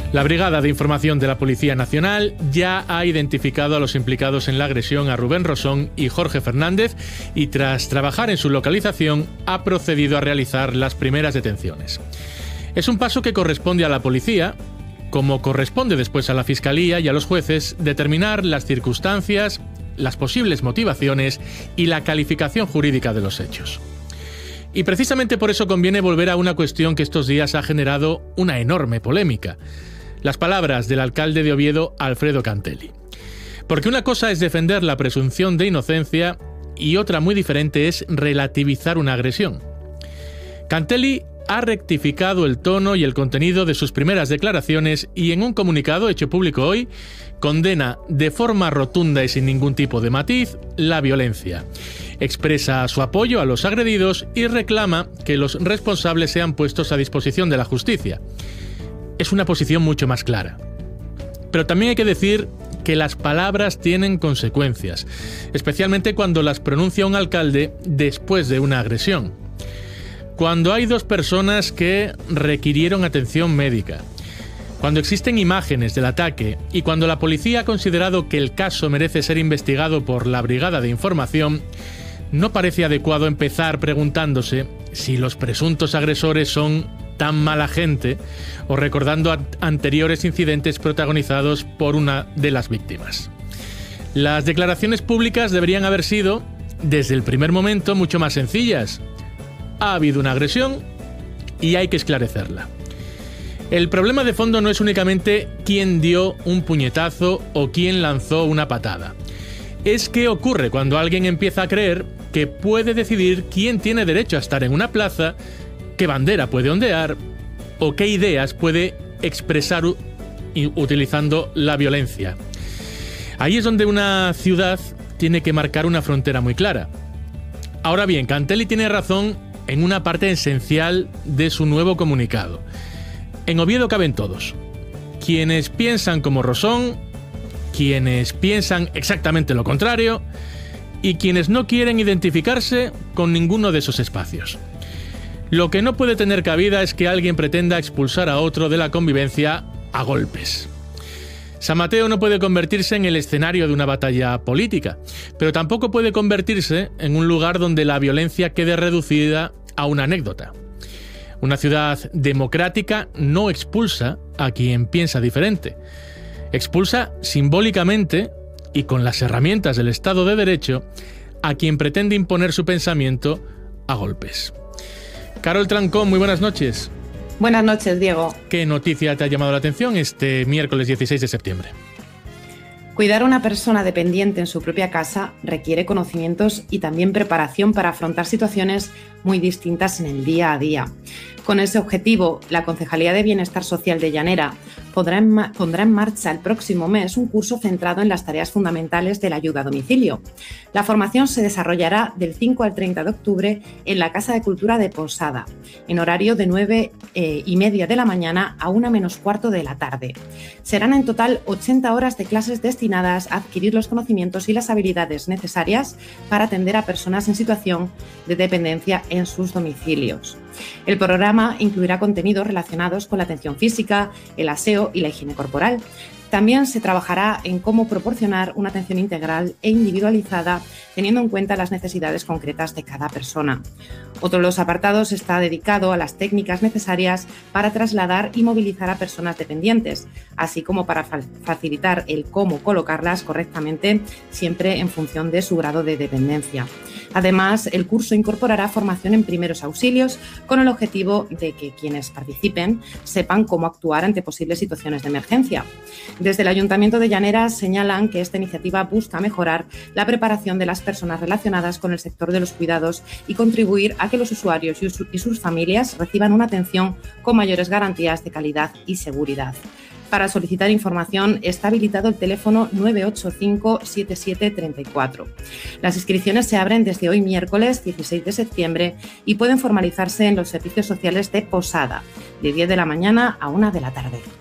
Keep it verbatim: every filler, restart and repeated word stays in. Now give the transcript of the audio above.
La Brigada de Información de la Policía Nacional ya ha identificado a los implicados en la agresión a Rubén Rosón y Jorge Fernández y, tras trabajar en su localización, ha procedido a realizar las primeras detenciones. Es un paso que corresponde a la policía, como corresponde después a la Fiscalía y a los jueces, determinar las circunstancias, las posibles motivaciones y la calificación jurídica de los hechos. Y precisamente por eso conviene volver a una cuestión que estos días ha generado una enorme polémica: las palabras del alcalde de Oviedo, Alfredo Cantelli. Porque una cosa es defender la presunción de inocencia y otra muy diferente es relativizar una agresión. Cantelli ha rectificado el tono y el contenido de sus primeras declaraciones y, en un comunicado hecho público hoy, condena de forma rotunda y sin ningún tipo de matiz la violencia. Expresa su apoyo a los agredidos y reclama que los responsables sean puestos a disposición de la justicia. Es una posición mucho más clara. Pero también hay que decir que las palabras tienen consecuencias, especialmente cuando las pronuncia un alcalde después de una agresión. Cuando hay dos personas que requirieron atención médica, cuando existen imágenes del ataque y cuando la policía ha considerado que el caso merece ser investigado por la Brigada de Información, no parece adecuado empezar preguntándose si los presuntos agresores son tan mala gente o recordando anteriores incidentes protagonizados por una de las víctimas. Las declaraciones públicas deberían haber sido, desde el primer momento, mucho más sencillas. Ha habido una agresión y hay que esclarecerla. El problema de fondo no es únicamente quién dio un puñetazo o quién lanzó una patada. Es qué ocurre cuando alguien empieza a creer que puede decidir quién tiene derecho a estar en una plaza, qué bandera puede ondear o qué ideas puede expresar utilizando la violencia. Ahí es donde una ciudad tiene que marcar una frontera muy clara. Ahora bien, Cantelli tiene razón en una parte esencial de su nuevo comunicado. En Oviedo caben todos. Quienes piensan como Rosón, quienes piensan exactamente lo contrario y quienes no quieren identificarse con ninguno de esos espacios. Lo que no puede tener cabida es que alguien pretenda expulsar a otro de la convivencia a golpes. San Mateo no puede convertirse en el escenario de una batalla política, pero tampoco puede convertirse en un lugar donde la violencia quede reducida a una anécdota. Una ciudad democrática no expulsa a quien piensa diferente. Expulsa simbólicamente y con las herramientas del Estado de Derecho a quien pretende imponer su pensamiento a golpes. Carol Trancón, muy buenas noches. Buenas noches, Diego. ¿Qué noticia te ha llamado la atención este miércoles dieciséis de septiembre? Cuidar a una persona dependiente en su propia casa requiere conocimientos y también preparación para afrontar situaciones muy distintas en el día a día. Con ese objetivo, la Concejalía de Bienestar Social de Llanera pondrá en, ma- pondrá en marcha el próximo mes un curso centrado en las tareas fundamentales de la ayuda a domicilio. La formación se desarrollará del cinco al treinta de octubre en la Casa de Cultura de Posada, en horario de nueve eh, y media de la mañana a una menos cuarto de la tarde. Serán en total ochenta horas de clases destinadas a adquirir los conocimientos y las habilidades necesarias para atender a personas en situación de dependencia en sus domicilios. El programa incluirá contenidos relacionados con la atención física, el aseo y la higiene corporal. También se trabajará en cómo proporcionar una atención integral e individualizada, teniendo en cuenta las necesidades concretas de cada persona. Otro de los apartados está dedicado a las técnicas necesarias para trasladar y movilizar a personas dependientes, así como para fa- facilitar el cómo colocarlas correctamente, siempre en función de su grado de dependencia. Además, el curso incorporará formación en primeros auxilios con el objetivo de que quienes participen sepan cómo actuar ante posibles situaciones de emergencia. Desde el Ayuntamiento de Llanera señalan que esta iniciativa busca mejorar la preparación de las personas relacionadas con el sector de los cuidados y contribuir a que los usuarios y sus familias reciban una atención con mayores garantías de calidad y seguridad. Para solicitar información está habilitado el teléfono nueve ocho cinco siete siete tres cuatro. Las inscripciones se abren desde hoy miércoles dieciséis de septiembre y pueden formalizarse en los servicios sociales de Posada, de diez de la mañana a una de la tarde.